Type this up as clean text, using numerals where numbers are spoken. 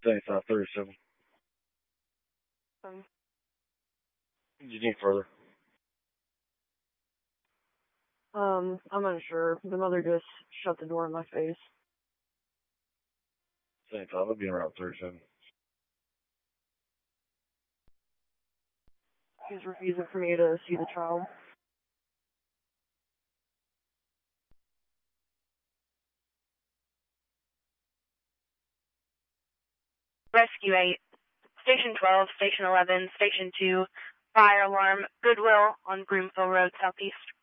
37. Do you need further? I'm unsure. The mother just shut the door in my face. 75, I'll be around 37. He's refusing for me to see the child. Rescue 8, Station 12, Station 11, Station 2, fire alarm, Goodwill on Broomfield Road, Southeast.